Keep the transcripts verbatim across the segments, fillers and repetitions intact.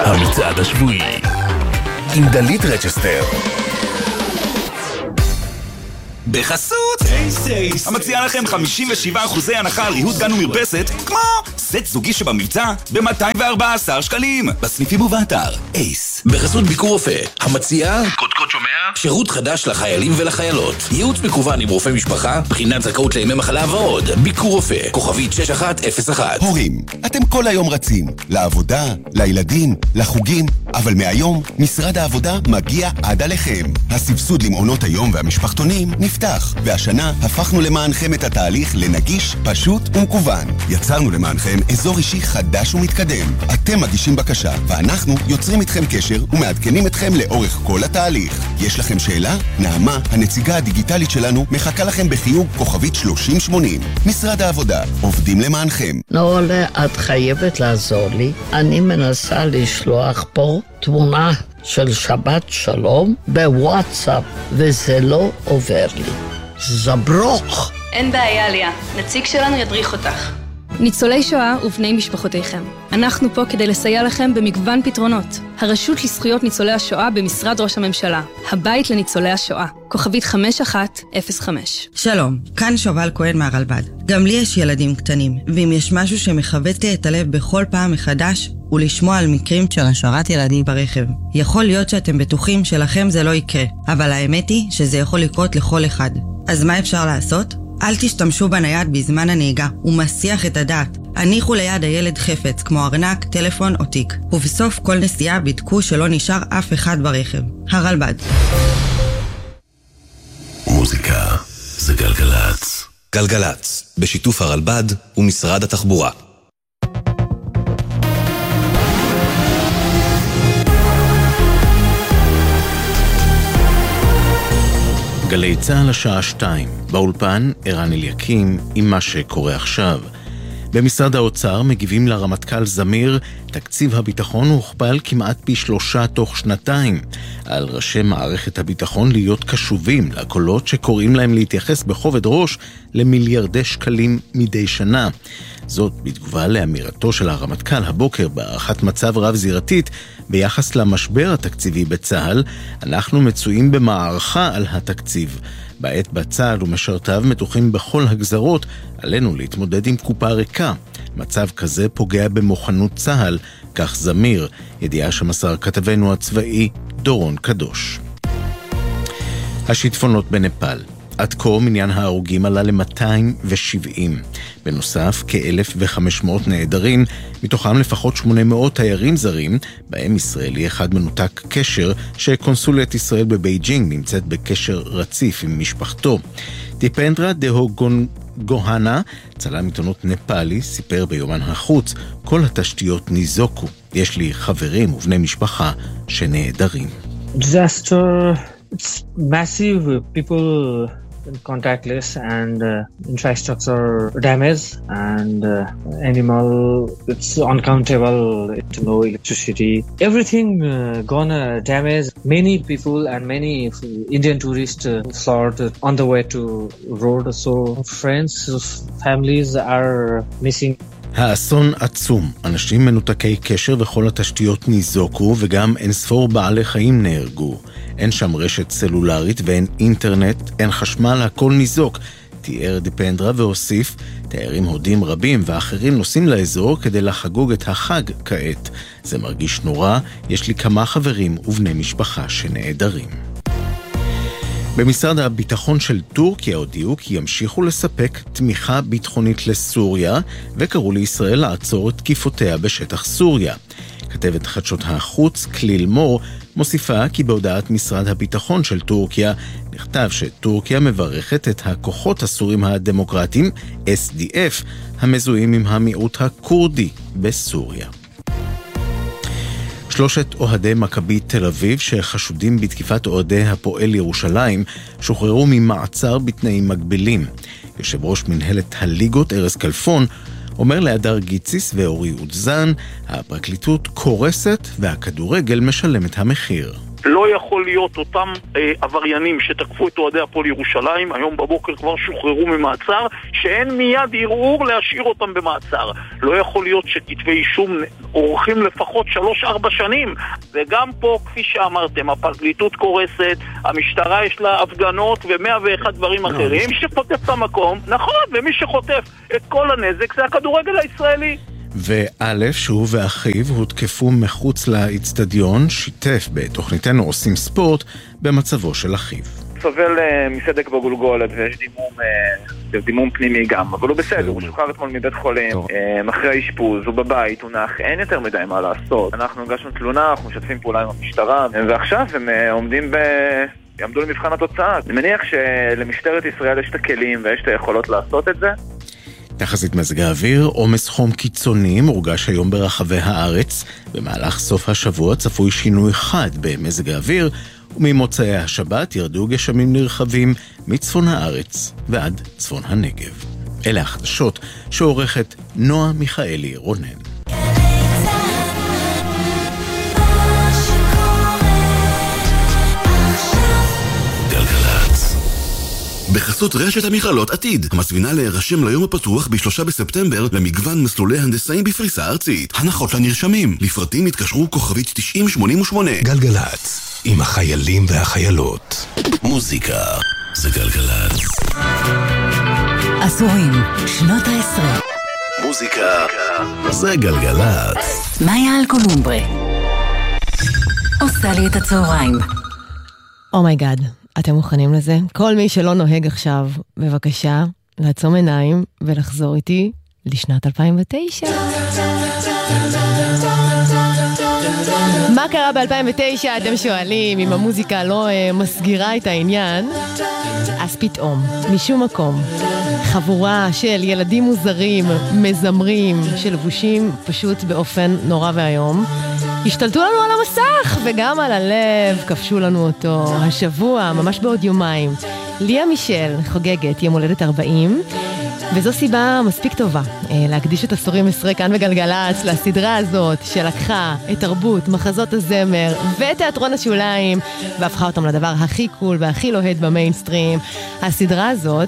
המצעד השבועי עם דלית רצ'סטר. בחסות אייס אייס המציע לכם חמישים ושבעה אחוז הנחה על ריהוט גן ומרפסת, כמו סט זוגי שבמבצע ב-מאתיים וארבעה עשר שקלים בסניפים ובאתר אייס. בחסות ביקור רופא המציע קודקוד שומע שירות חדש לחיילים ולחיילות, ייעוץ מקוון עם רופא משפחה, בחינת זכאות לימי מחלה ועוד. ביקור רופא כוכבית שש אחת אפס אחת. הורים, אתם כל היום רצים לעבודה, לילדים, לחוגים, אבל מהיום משרד העבודה מגיע עד עליכם. הסבסוד למעונות היום והמשפחתונים נפתח, והשנה הפכנו למענכם את התהליך לנגיש, פשוט ומקוון. יצרנו למענכם אזור אישי חדש ומתקדם. אתם מגישים בקשה ואנחנו יוצרים איתכם קשר ומעדכנים אתכם לאורך כל התהליך. יש לכם שאלה? נעמה, הנציגה הדיגיטלית שלנו, מחכה לכם בחיוג כוכבית שלושים שמונים. משרד העבודה, עובדים למענכם. נולה, את חייבת לעזור לי. אני מנסה לשלוח פה תמונה של שבת שלום בוואטסאפ, וזה לא עובר לי. זברוך. אין בעיה, ליה. נציג שלנו ידריך אותך. ניצולי שואה ובני משפחותיכם. אנחנו פה כדי לסייע לכם במגוון פתרונות. הרשות לזכויות ניצולי השואה במשרד ראש הממשלה. הבית לניצולי השואה. כוכבית חמש אחת אפס חמש. שלום, כאן שובל כהן מהרלב"ד. גם לי יש ילדים קטנים, ואם יש משהו שמחבט לי את הלב בכל פעם מחדש, הוא לשמוע על מקרים של השארת ילדים ברכב. יכול להיות שאתם בטוחים שלכם זה לא יקרה, אבל האמת היא שזה יכול לקרות לכל אחד. אז מה אפשר לעשות? אל תשתמשו בנייד בזמן הנהיגה, הוא מסיח את הדעת. הניחו ליד הילד חפץ, כמו ארנק, טלפון או תיק. ובסוף כל נסיעה בדקו שלא נשאר אף אחד ברכב. הרלב"ד. מוזיקה זה גלגלץ. גלגלץ, בשיתוף הרלב"ד ומשרד התחבורה. גלי צהל השעה שתיים, באולפן ערן אליקים עם מה שקורה עכשיו. במשרד האוצר מגיבים לרמטכ"ל זמיר, תקציב הביטחון הוכפל כמעט פי שלושה תוך שנתיים. על ראשי מערכת הביטחון להיות קשובים לקולות שקוראים להם להתייחס בכובד ראש למיליארדי שקלים מדי שנה. זאת בתגובה לאמירתו של הרמטכ"ל הבוקר בהערכת מצב רב זירתית ביחס למשבר התקציבי בצה"ל. אנחנו מצויים במערכה על התקציב. בעת בצה"ל ומשרתיו מתוחים בכל הגזרות, עלינו להתמודד עם קופה ריקה. מצב כזה פוגע במוכנות צה"ל, כך זמיר, ידיעה שמסר כתבנו הצבאי דורון קדוש. השיטפונות בנפאל. עד כה מניין ההרוגים עלה ל-מאתיים ושבעים. בנוסף, כ-אלף וחמש מאות נעדרים, מתוכם לפחות שמונה מאות תיירים זרים, בהם ישראלי אחד מנותק קשר, שקונסולית ישראל בבייג'ינג נמצאת בקשר רציף עם משפחתו. דיפנדרה דהוגוהנה, צלם עיתונות נפאלי, סיפר ביומן החוץ, כל התשתיות ניזוקו. יש לי חברים ובני משפחה שנעדרים. Disaster, it's massive. People contactless and uh, infrastructure damage and uh, animal, it's uncountable, no electricity, everything uh, gonna damage. Many people and many Indian tourists uh, fled on the way to road, so friends, families are missing. האסון עצום, אנשים מנותקי קשר וכל התשתיות ניזוקו, וגם אין ספור בעלי חיים נהרגו. אין שם רשת סלולרית ואין אינטרנט, אין חשמל, הכל ניזוק. תיאר דיפנדרה והוסיף, תיירים הודים רבים ואחרים נוסעים לאזור כדי לחגוג את החג כעת. זה מרגיש נורא, יש לי כמה חברים ובני משפחה שנעדרים. במשרד הביטחון של טורקיה הודיעו כי ימשיכו לספק תמיכה ביטחונית לסוריה, וקראו לישראל לעצור את תקיפותיה בשטח סוריה. כתבת חדשות החוץ כליל מור מוסיפה כי בהודעת משרד הביטחון של טורקיה נכתב שטורקיה מברכת את הכוחות הסורים הדמוקרטיים אס די אף המזוהים עם המיעוט הקורדי בסוריה. שלושת אוהדי מכבי תל אביב שחשודים בתקיפת אוהדי הפועל ירושלים שוחררו ממעצר בתנאים מגבילים. יושב ראש מנהלת הליגות ארז כלפון אומר להדר גיציס ואורי אודזן, הפרקליטות קורסת והכדורגל משלם את המחיר. לא יכול להיות אותם אה, עבריינים שתקפו את אוהדי הפועל ירושלים, היום בבוקר כבר שוחררו ממעצר, שאין מיד ערעור להשאיר אותם במעצר. לא יכול להיות שכתבי אישום עורכים לפחות שלוש ארבע שנים, וגם פה, כפי שאמרתם, הפרקליטות קורסת, המשטרה יש לה הפגנות ומאה ואחד דברים אחרים. מי שחוטף את המקום, נכון, ומי שחוטף את כל הנזק זה הכדורגל הישראלי. וא' שהוא ואחיו הותקפו מחוץ לאצטדיון, שיתף בתוכניתנו עושים ספורט במצבו של אחיו. סובל מסדק בגולגולת ויש דימום, דימום פנימי גם, אבל הוא בסדר, הוא שוחרר אתמול מבית חולים, אחרי האשפוז, הוא בבית, הוא נח, אין יותר מדי מה לעשות. אנחנו הגשנו תלונה, אנחנו משתפים פעולה עם המשטרה, ועכשיו הם עומדים ב... יעמדו למבחן התוצאה. אני מניח שלמשטרת ישראל יש את הכלים ויש את היכולות לעשות את זה. תחזית מזג האוויר, עומס חום קיצוני מורגש היום ברחבי הארץ. במהלך סוף השבוע צפוי שינוי חד במזג האוויר, וממוצאי השבת ירדו גשמים נרחבים מצפון הארץ ועד צפון הנגב. אלה החדשות שעורכת נועה מיכאלי רונן. בחסות רשת המכללות עתיד, המזמינה להירשם ליום הפתוח בשלושה בספטמבר למגוון מסלולי הנדסאים בפריסה ארצית. הנחות לנרשמים, לפרטים התקשרו כוכבית תשעים שמונים ושמונה. גלגלץ, עם החיילים והחיילות. מוזיקה זה גלגלץ. עשורים, שנות העשרה. מוזיקה זה גלגלץ. מאיה אלקולומברה עושה לי את הצהריים. אומייגאד, אתם מוכנים לזה? כל מי שלא נוהג עכשיו, בבקשה, לעצום עיניים ולחזור איתי לשנת אלפיים ותשע. מה קרה ב-אלפיים ותשע, אתם שואלים, אם המוזיקה לא uh, מסגירה את העניין? אז פתאום, משום מקום, חבורה של ילדים מוזרים, מזמרים, שלבושים פשוט באופן נורא והיום, השתלטו לנו על המסך וגם על הלב, כבשו לנו אותו. השבוע, ממש בעוד יומיים, ליה מישל חוגגת יום הולדת ארבעים, וזו סיבה מספיק טובה להקדיש את עשורים עשרה כאן בגלגלץ לסדרה הזאת שלקחה את תרבות, מחזות הזמר ותיאטרון השוליים והפכה אותם לדבר הכי קול והכי לוהד במיינסטרים. הסדרה הזאת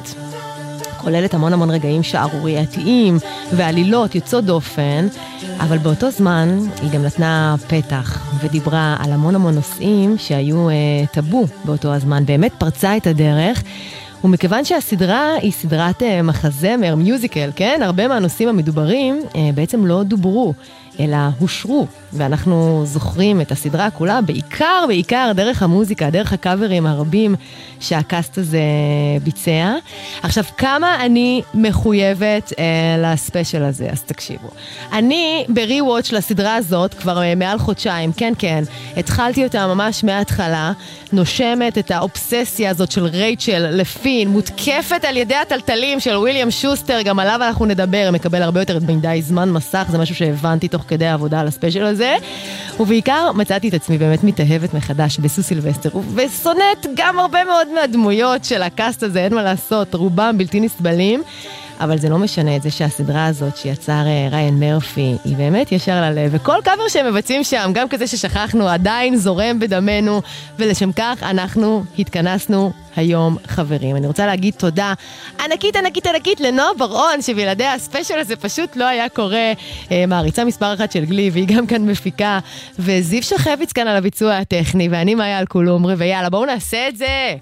כוללת המון המון רגעים שערורייתיים ועלילות יוצאות דופן, אבל באותו זמן היא גם נתנה פתח ודיברה על המון המון נושאים שהיו אה, טאבו באותו הזמן, באמת פרצה את הדרך. ומכיוון שהסדרה היא סדרת אה, מחזמר, מיוזיקל, כן? הרבה מהנושאים המדוברים אה, בעצם לא דוברו, אלא הושרו, ואנחנו זוכרים את הסדרה כולה בעיקר, בעיקר דרך המוזיקה, דרך הקאברים הרבים שהקאסט הזה ביצע. עכשיו, כמה אני מחויבת אה, לספיישל הזה, אז תקשיבו. אני ברי-וואץ' לסדרה הזאת כבר אה, מעל חודשיים, כן, כן, התחלתי אותה ממש מההתחלה, נושמת את האובססיה הזאת של רייצ'ל לפין, מותקפת על ידי הטלטלים של וויליאם שוסטר, גם עליו אנחנו נדבר, מקבל הרבה יותר מדי זמן מסך, זה משהו שהבנתי תוך כדי העבודה על הספיישל הזה, ובעיקר מצאתי את עצמי באמת מתאהבת מחדש בסו סילבסטר, ושונאת גם הרבה מאוד מהדמויות של הקאסט הזה, אין מה לעשות, רובם בלתי נסבלים, אבל זה לא משנה את זה שהסדרה הזאת שיצר ריין מרפי, היא באמת ישר ללב, וכל קאבר שהם מבצעים שם, גם כזה ששכחנו, עדיין זורם בדמנו, ולשם כך אנחנו התכנסנו היום, חברים. אני רוצה להגיד תודה ענקית, ענקית, ענקית לנועה בר-און, שבלעדי הספיישל הזה פשוט לא היה קורה, מעריצה מספר אחת של גלי, והיא גם כאן מפיקה, וזיו שחביץ כאן על הביצוע הטכני, ואני מאיה אלקולומברה, ויאללה, בואו נעשה את זה.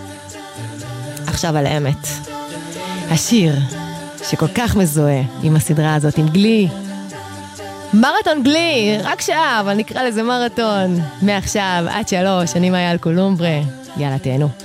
עכשיו על האמת. השיר שכל כך מזוהה עם הסדרה הזאת, עם גלי. מרתון גלי, רק שעה, אבל נקרא לזה מרתון. מעכשיו עד שלוש, אני מאיה אלקולומברה. יאללה, תהנו.